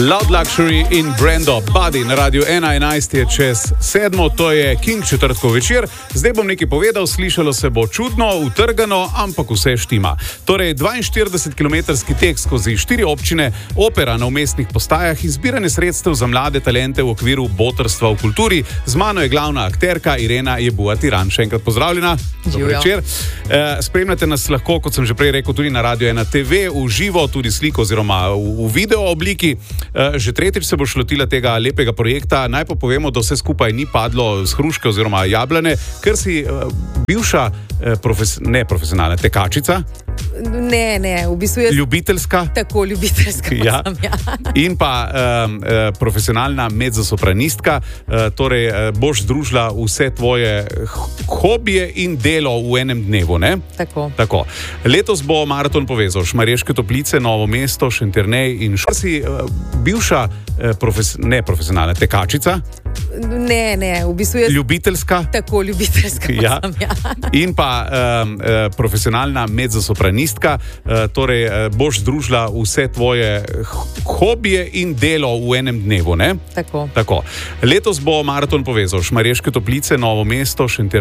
Loud Luxury in Brando Buddy na Radio 11 je čez 7, to je King četrtkov večer. Zdaj bom nekaj povedal, slišalo se bo čudno, utrgano, ampak vse štima. Torej 42-kilometrski tek skozi 4 občine, opera na umestnih postajah in zbiranje sredstev za mlade talente v okviru botrstva v kulturi. Z mano je glavna akterka Irena Jebuatiran. Še enkrat pozdravljena. Dober večer. Spremljate nas lahko, kot sem že prej rekel, tudi na Radio 1 TV, v živo, tudi sliko oziroma v video obliki. Že tretjič se boš lotila tega lepega projekta. Naj pa povemo, da vse skupaj ni padlo z hruške oziroma jablane, ker si bivša neprofesionalna tekačica. Ne, v bistvu je ljubiteljska. Tako ljubiteljska. Ja. In pa profesionalna mezzosopranistka. Torej boš združila vse tvoje hobije in delo v enem dnevu, ne? Tako. Letos bo maraton povezal Šmarješke Toplice, Novo mesto, Šentjernej in si bivša neprofesionalna tekačica. Ne, v bistvu je ljubiteljska. Tako ljubiteljska. Ja. In pa profesionalna mezzosopranistka. Torej boš združila vse tvoje hobije in delo v enem dnevu, ne? Tako. Letos bo maraton povezal Šmarješke Toplice, Novo mesto, Šentjernej